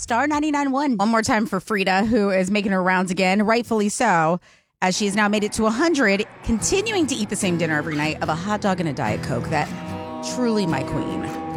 Star 99.1. One more time for Frida, who is making her rounds again, rightfully so, as she's now made it to 100, continuing to eat the same dinner every night of a hot dog and a Diet Coke. That truly my queen.